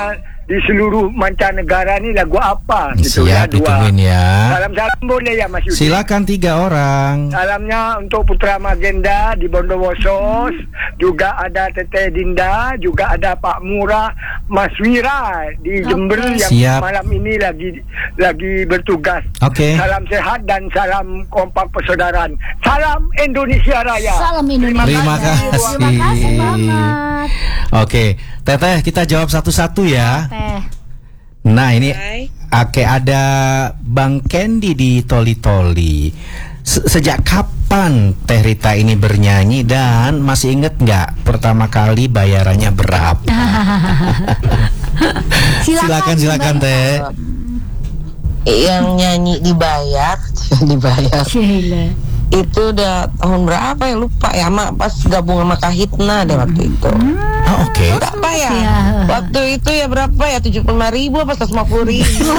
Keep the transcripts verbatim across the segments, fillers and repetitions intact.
di seluruh mancanegara ni lagu apa gitu ya. Siap, ditungguin ya. Salam-salam boleh ya Mas Yudi? Silakan tiga orang. Salamnya untuk Putra Magenda di Bondowoso, juga ada Teteh Dinda, juga ada Pak Murah, Mas Wira di Jember yang Siap. malam ini lagi lagi bertugas. Oke. Salam sehat dan salam kompak persaudaraan. Salam Indonesia Raya. Salam Indonesia. Terima kasih. Terima kasih banget. Oke, Teteh kita jawab satu-satu ya. Teh. Nah ini Oke, ada Bang Kendi di Toli-Toli. Se- Sejak kapan Teh Rita ini bernyanyi dan masih inget nggak pertama kali bayarannya berapa? Silakan, silakan Teh. Yang nyanyi dibayar, dibayar. Sheila. Itu udah tahun berapa ya, lupa ya, mak pas gabung sama Kahitna deh waktu itu. Oh, oke. Berapa ya? Ya. Waktu itu ya berapa ya, tujuh puluh lima ribu apa seratus lima puluh ribu.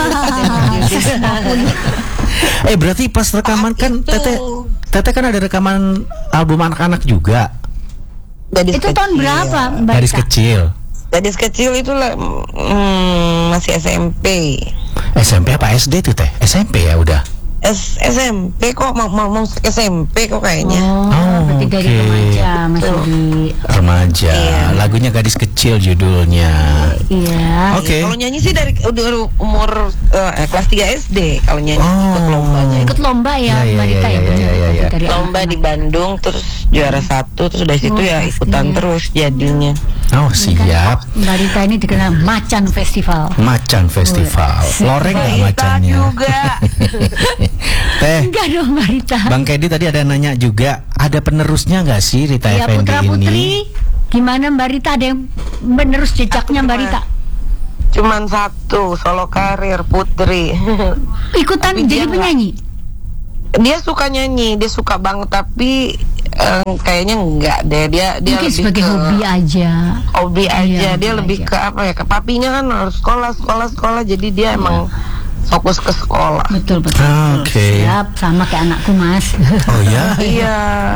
Eh berarti pas rekaman kan Teteh Teteh kan ada rekaman album anak-anak juga. Gadis Itu tahun kecil. berapa, Mbak Gadis Rita? kecil. Gadis kecil itu lah, hmm, masih S M P. S M P apa S D tuh Teh? S M P ya udah. S SMP kok mau mau mau S M P kok kayaknya. Oh, Oh, berarti dari oke. remaja masih di. Remaja. Iya. Lagunya Gadis Kecil judulnya. Iya. Oke. Kalau nyanyi sih dari udah umur eh, kelas tiga S D kalau nyanyi Oh. ikut lombanya. Ikut lomba ya, Iya, iya, Mbak Rita iya, ya, iya, benar. iya, iya. Dari Lomba anak-anak. di Bandung terus juara satu, terus dari situ Oh, ya ikutan pastinya. terus jadinya. Oh siap. Mbak Rita ini dikenal Macan Festival. Macan Festival. Loreng nggak Rita macannya? juga. Teh. Enggak dong Mbak Rita. Bang Kedi tadi ada nanya juga, ada penerusnya nggak sih Rita Ya Effendi Putra ini? Putri, gimana Mbak Rita, ada yang menerus jejaknya Mbak Rita? Cuman satu, solo karir Putri. Ikutan Tapi jadi dia penyanyi? Dia suka nyanyi, dia suka banget, tapi eh, kayaknya enggak deh. Dia dia Mungkin lebih sebagai ke hobi aja. hobi Iya, aja. hobi Dia lebih aja. ke apa ya? Ke papinya kan harus sekolah, sekolah, sekolah. Jadi dia emang fokus ke sekolah. Betul betul. Ah, betul. oke. Siap, sama kayak anakku Mas. Oh ya. Iya.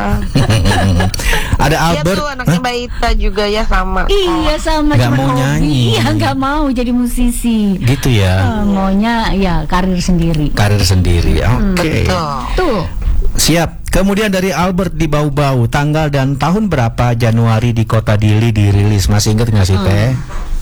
Ada Dia Albert. tuh anaknya Mbak Ita juga ya sama. Iya sama. Nggak cuma mau hobi. nyanyi. Iya nggak mau jadi musisi. Gitu ya. Eh, maunya ya karir sendiri. Karir sendiri. Hmm. Oke. Betul. Tuh. Siap. Kemudian dari Albert di Bau-Bau, tanggal dan tahun berapa Januari di Kota Dili dirilis? Masih ingat nggak sih Teh?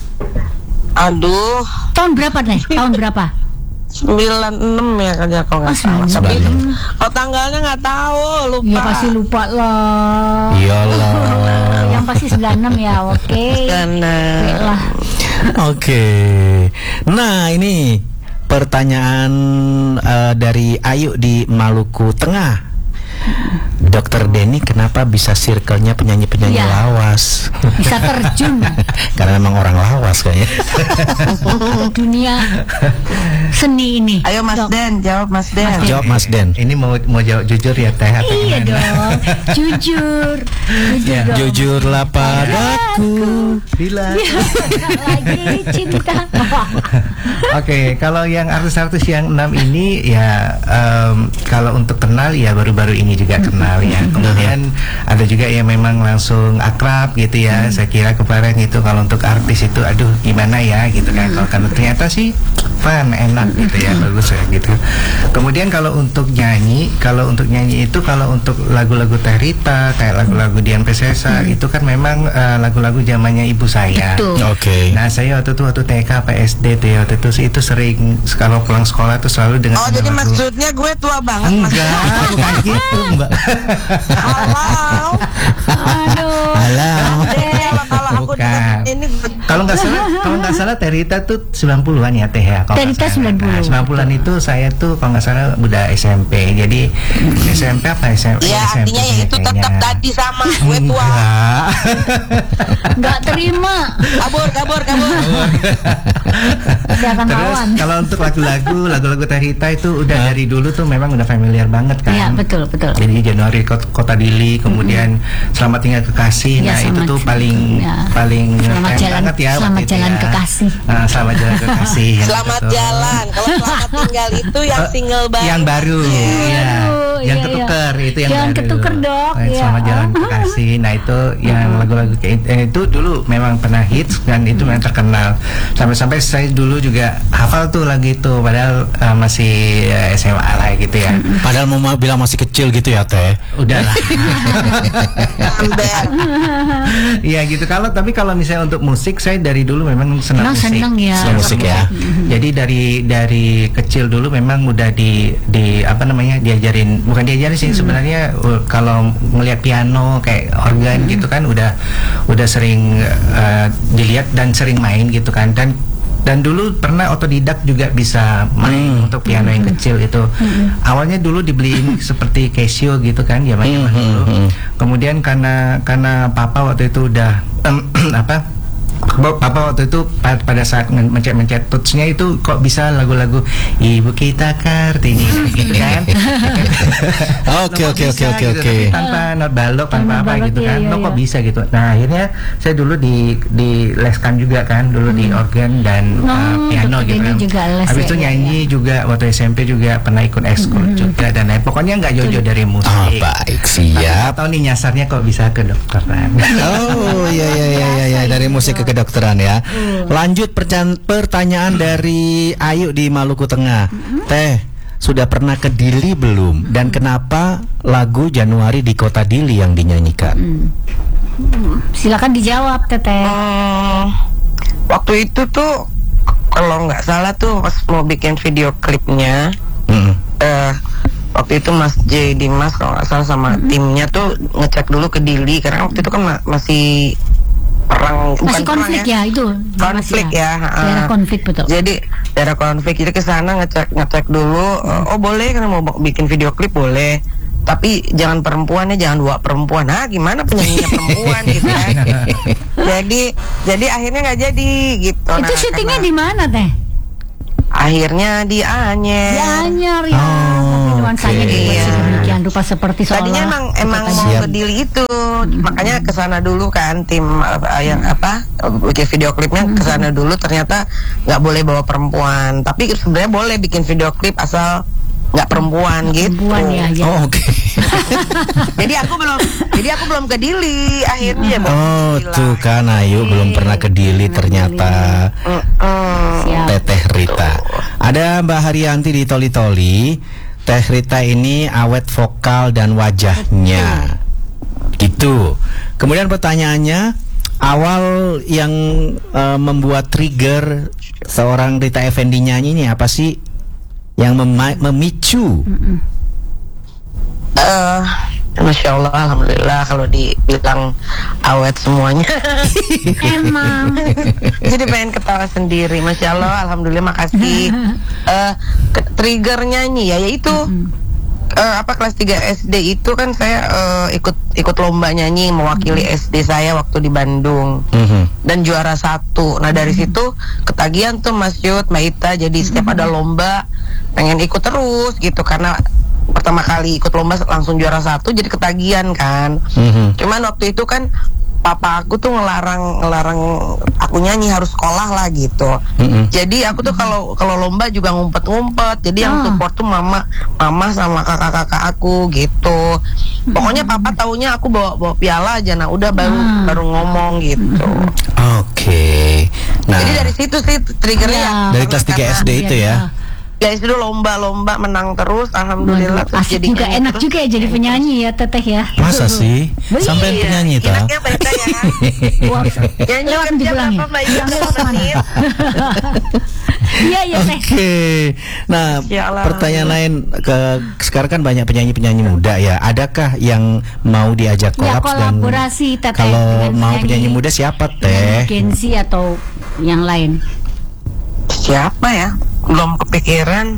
Aduh, Tahun berapa nih? Tahun berapa? sembilan enam ya kan ya kalau nggak Oh, salah. sembilan Tapi enam. kalau tanggalnya nggak tahu, lupa. Ya pasti lupa lah. Iyalah. Yang pasti sembilan enam ya, oke. Karena Oke lah. Oke. Nah, ini pertanyaan eh, dari Ayu di Maluku Tengah. Dokter Denny kenapa bisa circle-nya penyanyi-penyanyi Ya. lawas? Bisa terjun Karena memang orang lawas kayaknya. ke dunia seni ini. ayo Mas Dok. Den, jawab Mas Den. Jawab Mas Den. Ini mau mau jawab jujur ya Teh atau Iya gimana? dong, jujur, jujur Ya, dong. Jujurlah padaku. Bila. Ya, lagi cinta. Oke, kalau yang artis-artis yang enam ini ya em, kalau untuk kenal ya baru-baru ini juga kenal ya. Kemudian ada juga yang memang langsung akrab gitu ya. Saya kira kemarin itu kalau untuk artis itu aduh gimana ya gitu kan. Kalau kan ternyata sih fun, enak gitu ya, bagus ya gitu. Kemudian kalau untuk nyanyi, kalau untuk nyanyi itu kalau untuk lagu-lagu Teh Rita, kayak lagu-lagu Dian Piscesa itu kan memang eh, lagu-lagu zamannya ibu saya. Betul. Oke. Nah saya waktu itu waktu T K apa S D tuh ya, waktu itu sih itu sering kalau pulang sekolah tuh selalu dengan Oh jadi lagu- maksudnya gue tua banget Mas. enggak bukan gitu Mbak. Halo. Aduh. Halo. Kalau kalau aku Bukan. ini Kalau nggak salah kalau nggak salah Teh Rita tuh sembilan puluhan ya Teh ya. kalau Teh nggak Rita salah. sembilan puluh. Nah, sembilan puluhan itu saya tuh kalau nggak salah udah S M P. Jadi S M P apa S M P? ya S M P artinya ya itu kayaknya. tetap tadi sama gue tua. Enggak. Nggak terima. Kabur kabur kabur. Saya akan Terus lawan. kalau untuk lagu-lagu lagu-lagu Teh Rita itu udah dari dulu tuh memang udah familiar banget kan. Iya betul betul. Jadi Januari Kot- Kota Dili, kemudian Selamat Tinggal Kekasih. Ya, Nah, itu selamat- tuh paling ya. paling Selamat keren jalan- banget ya. selamat waktu itu jalan ya. kekasih. Ah, selamat jalan kekasih. yang Selamat itu tuh. jalan. Kalau selamat tinggal itu yang Eh, single baru. Yang baru. Iya. Aduh, iya, Jangan iya. ketuker itu yang Jangan baru. ketuker, Dok. Eh, Iya. Selamat Jalan Bekasi. Nah itu yang lagu-lagu kayak eh, itu dulu memang pernah hits dan itu memang terkenal. Sampai-sampai saya dulu juga hafal tuh lagu itu padahal uh, masih uh, S M A lah gitu ya. Padahal mau bilang masih kecil gitu ya Teh. Udahlah. Ember. Iya gitu. Kalau tapi kalau misalnya untuk musik saya dari dulu memang senang Senang, musik. senang ya. Senang musik ya. Jadi dari dari kecil dulu memang udah di di apa namanya diajarin, bukan diajarin sih sebenarnya uh, kalau melihat piano kayak organ gitu kan udah udah sering uh, dilihat dan sering main gitu kan. Dan dan dulu pernah otodidak juga bisa main Hmm. untuk piano yang kecil itu. Awalnya dulu dibeliin seperti Casio gitu kan zaman-zaman Hmm, dulu. hmm, hmm. Kemudian karena karena papa waktu itu udah em, apa Papa waktu itu pa- pada saat men- mencet-mencet touchnya itu kok bisa lagu-lagu Ibu Kita Kartini gitu kan. Oke, Lo oke, kok bisa oke, gitu, oke. tapi tanpa not balok, tanpa Tanpa apa balok, gitu iya, kan. iya, Lo kok iya. bisa gitu. Nah, akhirnya saya dulu di dileskan juga kan, dulu di organ dan Oh, uh, piano Dokter gitu Denny kan. juga les Habis ya, itu iya, nyanyi juga waktu S M P juga pernah ikut ekskul juga dan lain. Pokoknya nggak jauh-jauh dari musik. Ah, baik, Tapi nggak siap. tahu nih nyasarnya kok bisa ke dokteran. Oh iya iya iya iya ya. Dari musik ke kedokteran ya. Lanjut percan- pertanyaan dari Ayu di Maluku Tengah. Teh, sudah pernah ke Dili belum? Dan kenapa lagu Januari di Kota Dili yang dinyanyikan? Silakan dijawab, Teteh. Hmm, waktu itu tuh kalau nggak salah tuh pas mau bikin video klipnya, Mm. eh waktu itu Mas J Dimas kalau nggak salah sama timnya tuh ngecek dulu ke Dili karena waktu itu kan ma- masih perang, bukan Masih perang konflik ya, itu. konflik Masih ya, Daerah ah. konflik betul. Jadi daerah konflik, jadi ke sana ngecek ngecek dulu. eh, Oh boleh karena mau bikin video klip boleh, tapi jangan perempuan ya, jangan dua perempuan. Ah gimana penyanyinya perempuan gitu kan. Jadi jadi akhirnya nggak jadi gitu. Itu Nah, syutingnya karena di mana, Teh? akhirnya di Anyer. Di Anyar ya. Oh, Tapi nuansanya oke. dibuat Iya. sedemikian rupa seperti seolah Tadinya emang emang kota mau Siap. ke Dili itu, makanya ke sana dulu kan tim uh, yang apa bikin video klipnya ke sana dulu. Ternyata nggak boleh bawa perempuan, tapi sebenarnya boleh bikin video klip asal nggak perempuan gitu. perempuan ya, ya. Oh, oke. Jadi aku belum, jadi aku belum ke Dili akhirnya. baru Oh, bilang. tuh kan Ayu belum pernah ke Dili ternyata. Mm-mm. Siap. Teteh Rita. Ada Mbak Haryanti di Toli Toli. Teh Rita ini awet vokal dan wajahnya. Gitu. Kemudian pertanyaannya, awal yang eh, membuat trigger seorang Rita Effendy nyanyi ini apa sih? Yang mema- memicu? Eh, Masya Allah, Alhamdulillah kalau dibilang awet semuanya. Emang. Jadi pengen ketawa sendiri. Masya Allah, Alhamdulillah, makasih. Eh, ke- trigger nyanyi ya, yaitu eh, apa kelas tiga S D itu kan saya eh, ikut ikut lomba nyanyi mewakili S D saya waktu di Bandung Mhm. dan juara satu. Nah dari situ ketagihan tuh Mas Yud, Mbak Ita. Jadi setiap ada lomba pengen ikut terus gitu karena pertama kali ikut lomba langsung juara satu, jadi ketagihan kan. Mhm. Cuman waktu itu kan papa aku tuh ngelarang ngelarang aku nyanyi, harus sekolah lah gitu. Mm-mm. Jadi aku tuh kalau kalau lomba juga ngumpet-ngumpet. Jadi yang Ah. support tuh mama, mama sama kakak-kakak aku gitu. Pokoknya papa taunya aku bawa bawa piala aja. Nah udah baru Ah. baru ngomong gitu. Oke. Nah, Jadi dari situ sih triggernya. Iya. ya, dari kelas tiga karena S D itu ya. Ya itu lomba-lomba menang terus, alhamdulillah. Waduh, asik Terus juga, nyanyi enak terus. juga ya jadi penyanyi ya, Teteh ya. Masa sih? Sampai Iya, penyanyi toh? enaknya baca ya. Wah, Nyanyi lewat kerja dibilangin. berapa Mbak Ida? Lewat mana? Menit. Iya, iya, Teh. Oke. Nah, Ya Allah. pertanyaan lain ke sekarang kan banyak penyanyi-penyanyi muda ya. Adakah yang mau diajak Ya, kolaps dan kolaborasi, Teteh, kalau dengan mau penyanyi- penyanyi muda siapa Teh? Gensi atau yang lain? Siapa ya? Belum kepikiran.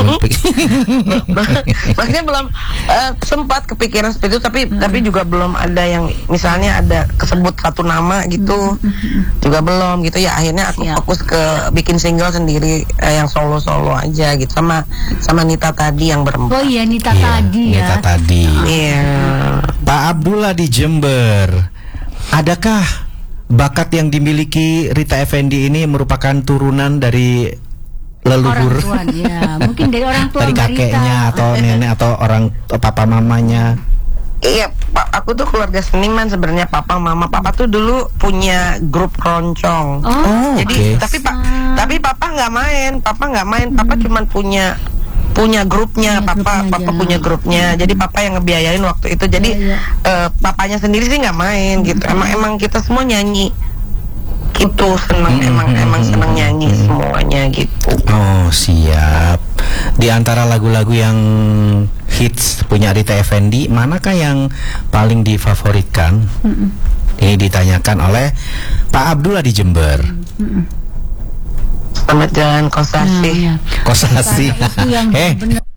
Maksudnya belum eh, sempat kepikiran seperti itu, tapi tapi juga belum ada yang misalnya ada kesebut satu nama gitu, juga belum gitu ya. Akhirnya aku Siap. fokus ke bikin single sendiri, eh, yang solo solo aja gitu, sama sama Nita tadi yang Oh berempat. iya, Nita Iya, tadi ya. Nita tadi. Iya. Pak Abdullah di Jember. Adakah bakat yang dimiliki Rita Effendy ini merupakan turunan dari leluhur. Orang tua, ya. Mungkin dari orang tua Dari Mbak kakeknya Rita. atau nenek atau orang papa mamanya. Iya, Pak, aku tuh keluarga seniman sebenarnya, papa mama. Papa tuh dulu punya grup keroncong. Oh, Jadi oke. tapi pak tapi papa nggak main, papa nggak main, papa cuman punya punya grupnya, Punya papa grupnya papa aja. punya grupnya. Jadi papa yang ngebiayain waktu itu. Jadi Iya, iya. eh, papanya sendiri sih nggak main gitu. Emang emang kita semua nyanyi. Gitu seneng Hmm, emang hmm, emang hmm, seneng hmm, nyanyi hmm. semuanya gitu. Oh siap. Di antara lagu-lagu yang hits punya Rita Effendy, manakah yang paling difavoritkan? Mm-mm. Ini ditanyakan oleh Pak Abdullah di Jember. Selamat jalan Nah, Kosasi. ya. Kosasi. Itu yang Eh, benar.